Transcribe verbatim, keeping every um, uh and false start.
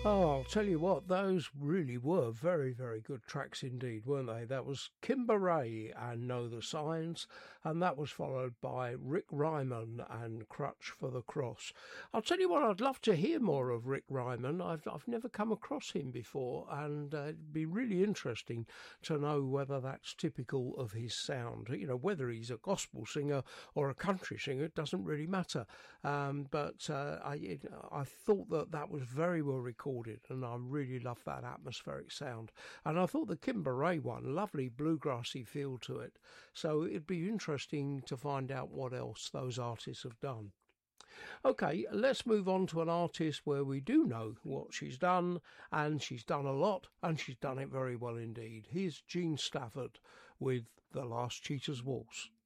Oh, I'll tell you what, those really were very, very good tracks indeed, weren't they? That was Kimber Ray and Know the Signs, and that was followed by Rick Ryman and Crutch for the Cross. I'll tell you what, I'd love to hear more of Rick Ryman. I've I've never come across him before, and uh, it'd be really interesting to know whether that's typical of his sound. You know, whether he's a gospel singer or a country singer, it doesn't really matter. Um, but uh, I, it, I thought that that was very well recorded. And I really love that atmospheric sound. And I thought the Kimber Ray one, lovely bluegrassy feel to it. So it'd be interesting to find out what else those artists have done. Okay, let's move on to an artist where we do know what she's done, and she's done a lot, and she's done it very well indeed. Here's Jean Stafford with The Last Cheater's Waltz.